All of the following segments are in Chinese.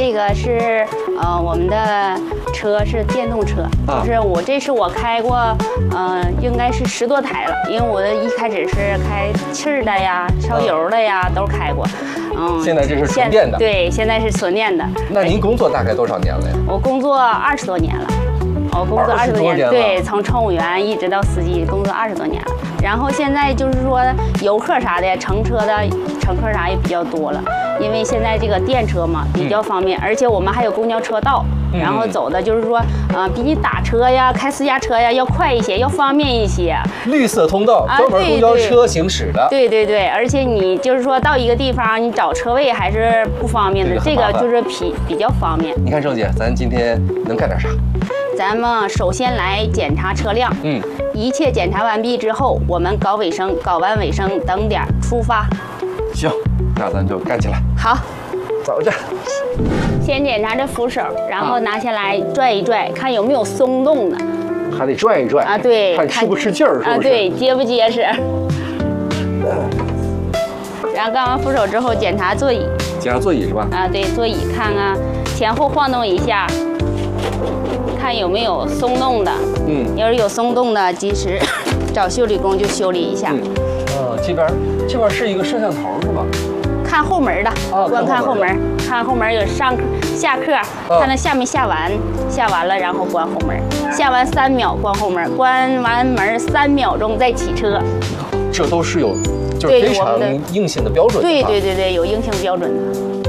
这个是我们的车是电动车，就是这是我开过，应该是10多台了，因为我一开始是开气儿的呀、烧油的呀都开过。 现在这是纯电的。 对，现在是纯电的。 那您工作大概多少年了呀？ 我工作20多年了。我工作20多年，对，从乘务员一直到司机，工作20多年了。然后现在就是说游客啥的，乘车的乘客啥也比较多了，因为现在这个电车嘛比较方便，而且我们还有公交车道，然后走的就是说，比你打车呀、开私家车呀要快一些，要方便一些。 绿色通道，专门公交车行驶的。 对对对，而且你就是说到一个地方，你找车位还是不方便的，这个就是比较方便。 你看郑姐，咱今天能干点啥？ 咱们首先来检查车辆，一切检查完毕之后，我们搞卫生，搞完卫生等点出发。 行，那咱就干起来。 好， 走着。 先检查这扶手，然后拿下来拽一拽，看有没有松动的。 还得拽一拽啊，对， 看吃不吃劲儿，是不是？ 啊，对，结不结实。然后干完扶手之后，检查座椅。 检查座椅是吧？ 啊，对，座椅看看前后晃动一下。看有没有松动的，要是有松动的，及时找修理工就修理一下。 这边是一个摄像头是吧？ 看后门的，观看后门，看后门有上课、下课，看他下没下完，下完了然后关后门，下完3秒关后门，关完门3秒钟再起车。 这都是有就是非常硬性的标准的。 对对对对，有硬性标准的。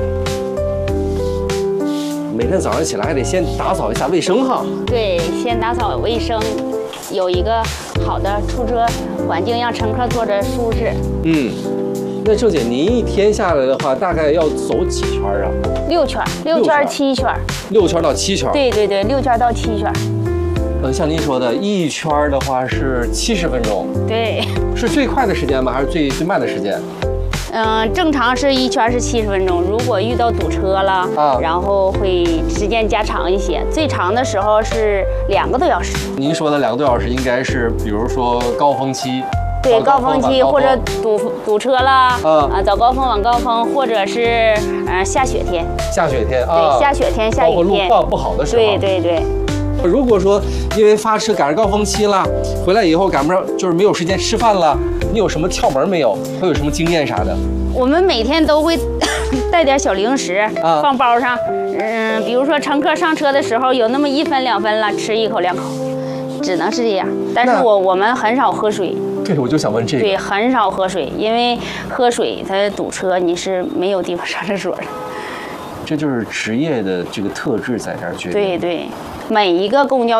每天早上起来还得先打扫一下卫生哈。 对，先打扫卫生，有一个好的出车环境，让乘客坐着舒适。 那郑姐，您一天下来的话，大概要走几圈啊 ？6圈，6圈7圈。6 圈到7圈。对对对，6圈到7圈。 像您说的，一圈的话是70分钟。 对。 是最快的时间吗？还是最慢的时间？ 正常是1圈是70分钟，如果遇到堵车了，然后会时间加长一些，最长的时候是2个多小时。 您说的2个多小时，应该是比如说高峰期。 对，高峰期或者堵车了，早高峰晚高峰，或者是下雪天。下雪天啊。 对，下雪天、下雨天。 包括路况不好的时候。 对对对。 如果说因为发车赶上高峰期了，回来以后赶不上，就是没有时间吃饭了，你有什么窍门没有？会有什么经验啥的？ 我们每天都会带点小零食放包上，比如说乘客上车的时候有那么1分2分了，吃1口2口，只能是这样。但是我们很少喝水。 对，我就想问这个。 对，很少喝水，因为喝水它堵车，你是没有地方上厕所的。 这就是职业的这个特质在这儿决定。 对对，每一个公交